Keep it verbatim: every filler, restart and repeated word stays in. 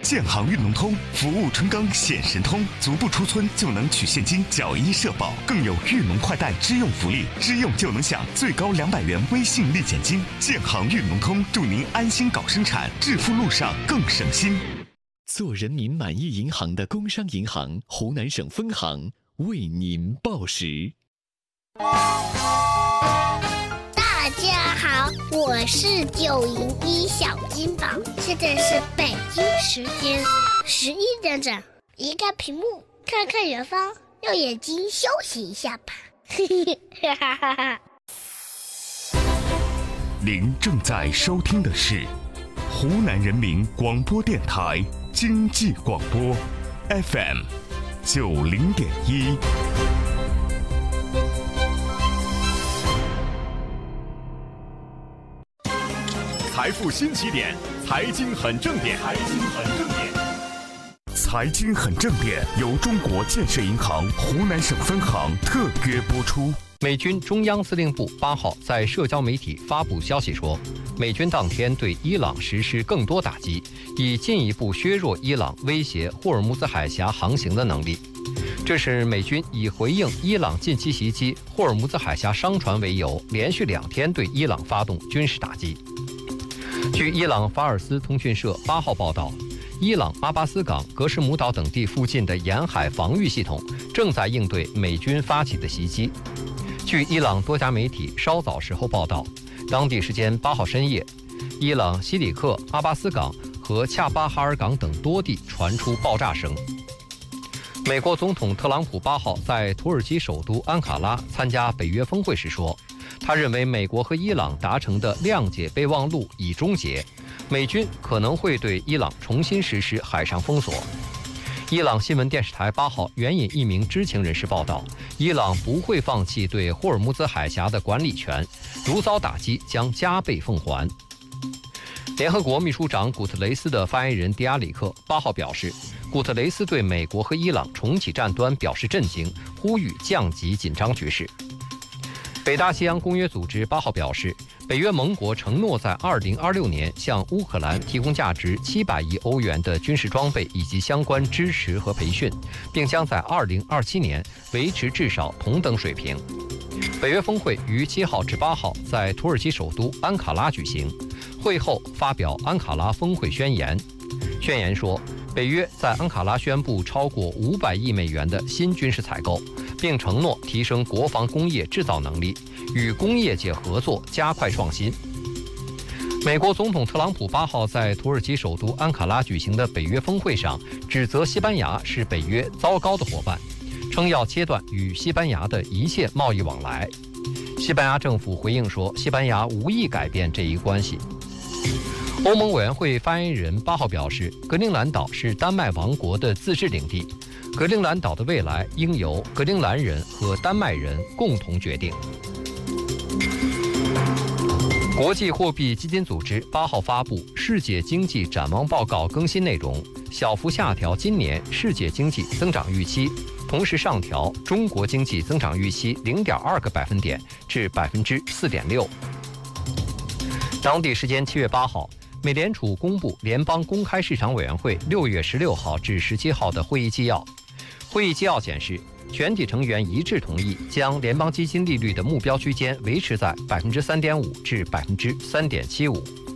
建行运农通服务春耕显神通，足不出村就能取现金缴医社保，更有运农快贷支用福利，支用就能享最高两百元微信立减金。建行运农通祝您安心搞生产，致富路上更省心。 做人民满意银行的工商银行湖南省分行为您报时。 大家好，我是九零一小金宝，现在是北京时间十一点整。移开屏幕，看看远方，用眼睛休息一下吧。哈哈哈！ 您正在收听的是湖南人民广播电台经济广播 F M 九零点一。 财富新起点，财经很正点，财经很正点， 财经很正点由中国建设银行湖南省分行特约播出。 美军中央司令部八号在社交媒体发布消息说，美军当天对伊朗实施更多打击，以进一步削弱伊朗威胁霍尔木兹海峡航行的能力。这是美军以回应伊朗近期袭击霍尔木兹海峡商船为由，连续两天对伊朗发动军事打击。据伊朗法尔斯通讯社八号报道，伊朗阿巴斯港、格什姆岛等地附近的沿海防御系统正在应对美军发起的袭击。据伊朗多家媒体稍早时候报道，当地时间八号深夜，伊朗西里克、阿巴斯港和恰巴哈尔港等多地传出爆炸声。美国总统特朗普八号在土耳其首都安卡拉参加北约峰会时说，他认为美国和伊朗达成的谅解备忘录已终结，美军可能会对伊朗重新实施海上封锁。伊朗新闻电视台八号援引一名知情人士报道，伊朗不会放弃对霍尔木兹海峡的管理权，如遭打击将加倍奉还。联合国秘书长古特雷斯的发言人迪亚里克八号表示，古特雷斯对美国和伊朗重启战端表示震惊，呼吁降级紧张局势。北大西洋公约组织八号表示，北约盟国承诺在二零二六年向乌克兰提供价值七百亿欧元的军事装备以及相关支持和培训，并将在二零二七年维持至少同等水平。北约峰会于七号至八号在土耳其首都安卡拉举行，会后发表安卡拉峰会宣言。宣言说，北约在安卡拉宣布超过五百亿美元的新军事采购，并承诺提升国防工业制造能力，与工业界合作，加快创新。美国总统特朗普八号在土耳其首都安卡拉举行的北约峰会上，指责西班牙是北约糟糕的伙伴，称要切断与西班牙的一切贸易往来。西班牙政府回应说，西班牙无意改变这一关系。欧盟委员会发言人八号表示，格陵兰岛是丹麦王国的自治领地，格陵兰岛的未来应由格陵兰人和丹麦人共同决定。国际货币基金组织八号发布《世界经济展望报告》更新内容，小幅下调今年世界经济增长预期，同时上调中国经济增长预期零点二个百分点至百分之四点六。当地时间七月八号，美联储公布联邦公开市场委员会六月十六号至十七号的会议纪要。会议纪要显示，全体成员一致同意将联邦基金利率的目标区间维持在百分之三点五至百分之三点七五。